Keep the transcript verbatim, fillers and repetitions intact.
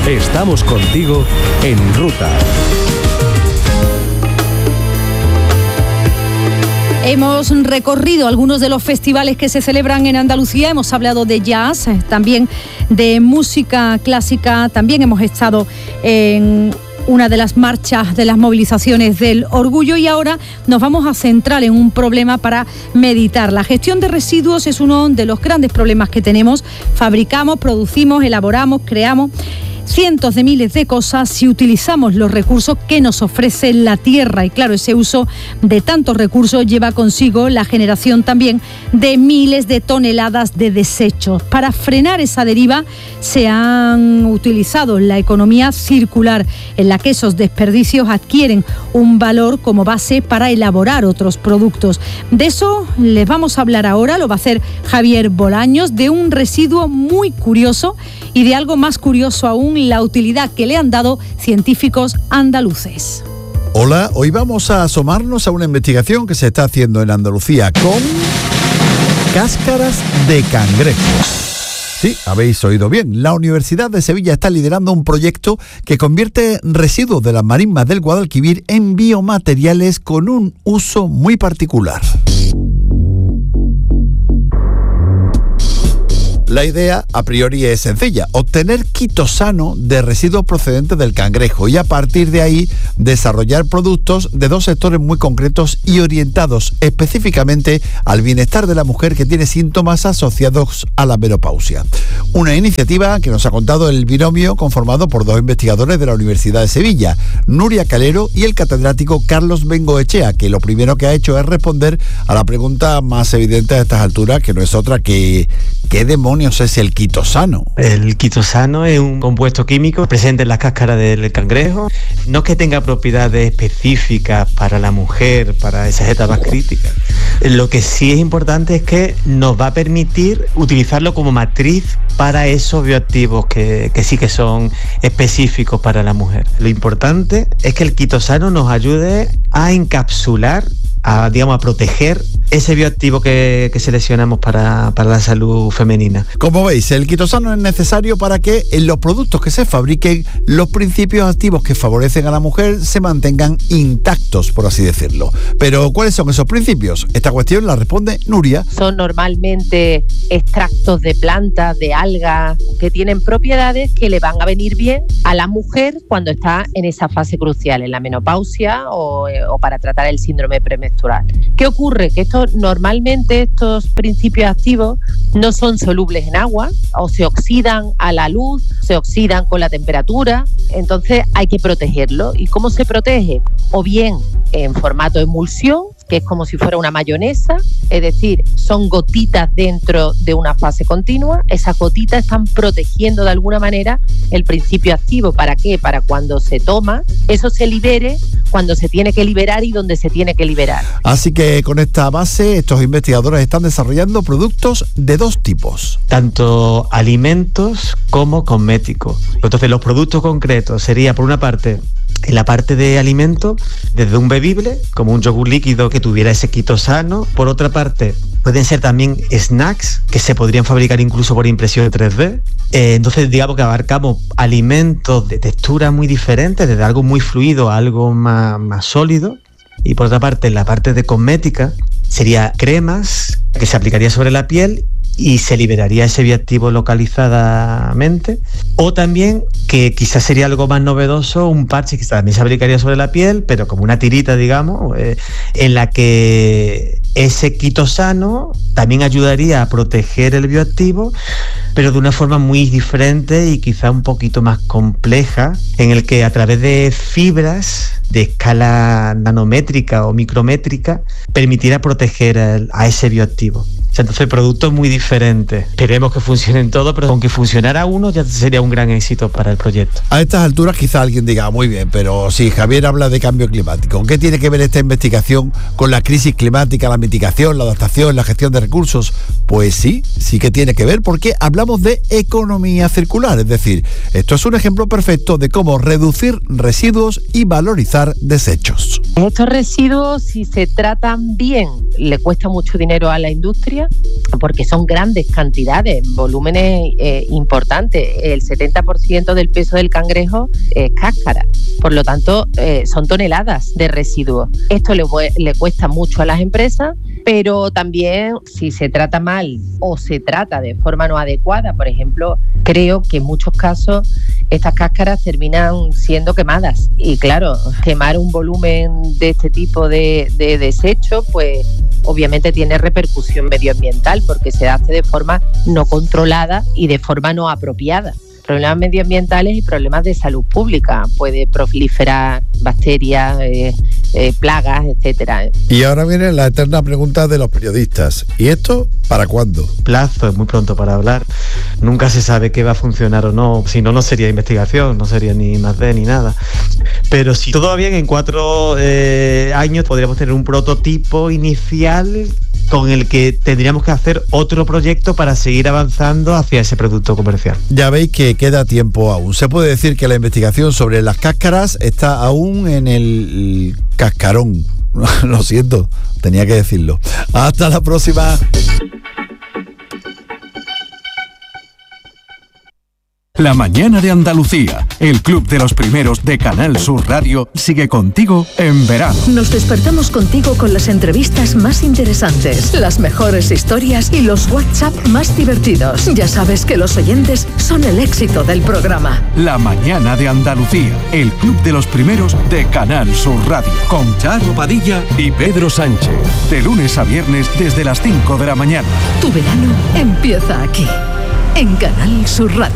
Estamos contigo en Ruta. Hemos recorrido algunos de los festivales que se celebran en Andalucía, hemos hablado de jazz, también de música clásica, también hemos estado en una de las marchas de las movilizaciones del orgullo y ahora nos vamos a centrar en un problema para meditar. La gestión de residuos es uno de los grandes problemas que tenemos. Fabricamos, producimos, elaboramos, creamos cientos de miles de cosas si utilizamos los recursos que nos ofrece la tierra. Y claro, ese uso de tantos recursos lleva consigo la generación también de miles de toneladas de desechos. Para frenar esa deriva se han utilizado la economía circular, en la que esos desperdicios adquieren un valor como base para elaborar otros productos. De eso les vamos a hablar ahora, lo va a hacer Javier Bolaños, de un residuo muy curioso y de algo más curioso aún, la utilidad que le han dado científicos andaluces. Hola, hoy vamos a asomarnos a una investigación que se está haciendo en Andalucía con cáscaras de cangrejo. Sí, habéis oído bien. La Universidad de Sevilla está liderando un proyecto que convierte residuos de las marismas del Guadalquivir en biomateriales con un uso muy particular. La idea, a priori, es sencilla: obtener quitosano de residuos procedentes del cangrejo y a partir de ahí desarrollar productos de dos sectores muy concretos y orientados específicamente al bienestar de la mujer que tiene síntomas asociados a la menopausia. Una iniciativa que nos ha contado el binomio conformado por dos investigadores de la Universidad de Sevilla, Nuria Calero y el catedrático Carlos Bengoechea, que lo primero que ha hecho es responder a la pregunta más evidente a estas alturas, que no es otra que ¿qué demonios es el quitosano? El quitosano es un compuesto químico presente en las cáscaras del cangrejo. No es que tenga propiedades específicas para la mujer, para esas etapas críticas. Lo que sí es importante es que nos va a permitir utilizarlo como matriz para esos bioactivos que, que sí que son específicos para la mujer. Lo importante es que el quitosano nos ayude a encapsular, a, digamos, a proteger ese bioactivo que, que seleccionamos para, para la salud femenina. Como veis, el quitosano es necesario para que en los productos que se fabriquen los principios activos que favorecen a la mujer se mantengan intactos, por así decirlo. Pero, ¿cuáles son esos principios? Esta cuestión la responde Nuria. Son normalmente extractos de plantas, de algas, que tienen propiedades que le van a venir bien a la mujer cuando está en esa fase crucial, en la menopausia o, o para tratar el síndrome premenstrual. ¿Qué ocurre? Que esto, normalmente estos principios activos no son solubles en agua o se oxidan a la luz, se oxidan con la temperatura, entonces hay que protegerlo. ¿Y cómo se protege? O bien en formato emulsión, que es como si fuera una mayonesa, es decir, son gotitas dentro de una fase continua. Esas gotitas están protegiendo de alguna manera el principio activo. ¿Para qué? Para cuando se toma, eso se libere cuando se tiene que liberar y donde se tiene que liberar. Así que con esta base, estos investigadores están desarrollando productos de dos tipos. Tanto alimentos como cosméticos. Entonces, los productos concretos sería, por una parte, en la parte de alimentos, desde un bebible, como un yogur líquido que tuviera ese quitosano. Por otra parte, pueden ser también snacks que se podrían fabricar incluso por impresión tres D. Eh, entonces, digamos que abarcamos alimentos de textura muy diferentes, desde algo muy fluido a algo más, más sólido. Y por otra parte, en la parte de cosmética, sería cremas que se aplicaría sobre la piel y se liberaría ese bioactivo localizadamente. O también, que quizás sería algo más novedoso, un parche que también se aplicaría sobre la piel, pero como una tirita, digamos, eh, en la que ese quitosano también ayudaría a proteger el bioactivo, pero de una forma muy diferente y quizá un poquito más compleja, en el que a través de fibras de escala nanométrica o micrométrica permitirá proteger el, a ese bioactivo. O sea, entonces, productos muy diferentes. Esperemos que funcionen todos, pero aunque funcionara uno ya sería un gran éxito para el proyecto. A estas alturas quizá alguien diga, muy bien, pero si Javier habla de cambio climático, ¿qué tiene que ver esta investigación con la crisis climática, la mitigación, la adaptación, la gestión de recursos? Pues sí, sí que tiene que ver, porque hablamos de economía circular, es decir, esto es un ejemplo perfecto de cómo reducir residuos y valorizar desechos. Estos residuos, si se tratan bien, le cuesta mucho dinero a la industria, cáscara, porque son grandes cantidades, volúmenes eh, importantes. El setenta por ciento del peso del cangrejo es cáscara. Por lo tanto, eh, son toneladas de residuos. Esto le, le cuesta mucho a las empresas, pero también si se trata mal o se trata de forma no adecuada, por ejemplo, creo que en muchos casos estas cáscaras terminan siendo quemadas. Y claro, quemar un volumen de este tipo de, de desecho, pues obviamente tiene repercusión medioambiental porque se hace de forma no controlada y de forma no apropiada. Problemas medioambientales y problemas de salud pública. Puede proliferar bacterias, eh, eh, plagas, etcétera. Y ahora viene la eterna pregunta de los periodistas. ¿Y esto para cuándo? Plazo, es muy pronto para hablar. Nunca se sabe qué va a funcionar o no. Si no, no sería investigación, no sería ni más de ni nada. Pero si todo va bien, en cuatro eh, años podríamos tener un prototipo inicial con el que tendríamos que hacer otro proyecto para seguir avanzando hacia ese producto comercial. Ya veis que queda tiempo aún. Se puede decir que la investigación sobre las cáscaras está aún en el cascarón. Lo siento, tenía que decirlo. Hasta la próxima. La mañana de Andalucía, el club de los primeros de Canal Sur Radio, sigue contigo en verano. Nos despertamos contigo con las entrevistas más interesantes, las mejores historias y los WhatsApp más divertidos. Ya sabes que los oyentes son el éxito del programa. La mañana de Andalucía, el club de los primeros de Canal Sur Radio, con Charo Padilla y Pedro Sánchez. De lunes a viernes desde las cinco de la mañana. Tu verano empieza aquí, en Canal Sur Radio.